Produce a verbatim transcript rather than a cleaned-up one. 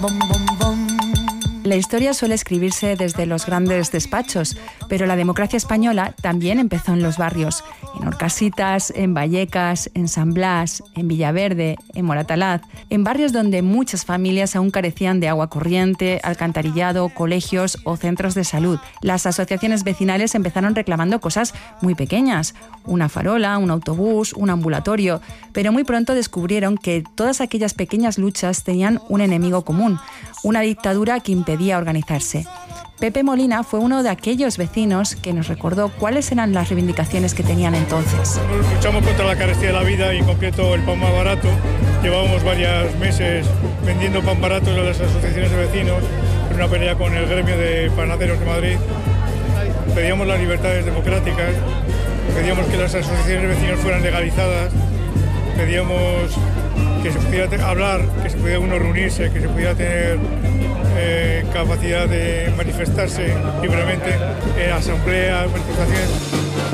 La historia suele escribirse desde los grandes despachos, pero la democracia española también empezó en los barrios, en Horcasitas, en Vallecas, en San Blas, en Villaverde, en Moratalaz, en barrios donde muchas familias aún carecían de agua corriente, alcantarillado, colegios o centros de salud. Las asociaciones vecinales empezaron reclamando cosas muy pequeñas, una farola, un autobús, un ambulatorio, pero muy pronto descubrieron que todas aquellas pequeñas luchas tenían un enemigo común, una dictadura que impedía organizarse. Pepe Molina fue uno de aquellos vecinos que nos recordó cuáles eran las reivindicaciones que tenían entonces. Luchamos contra la carestía de la vida y en concreto el pan más barato. Llevábamos varios meses vendiendo pan barato a las asociaciones de vecinos en una pelea con el gremio de panaderos de Madrid. Pedíamos las libertades democráticas, pedíamos que las asociaciones de vecinos fueran legalizadas, pedíamos que se pudiera hablar, que se pudiera uno reunirse, que se pudiera tener eh, capacidad de manifestarse libremente en asambleas, manifestaciones.